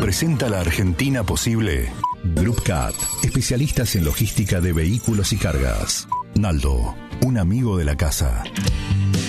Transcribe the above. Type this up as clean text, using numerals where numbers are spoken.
presenta la Argentina posible. Group Cat, especialistas en logística de vehículos y cargas. Naldo, un amigo de la casa.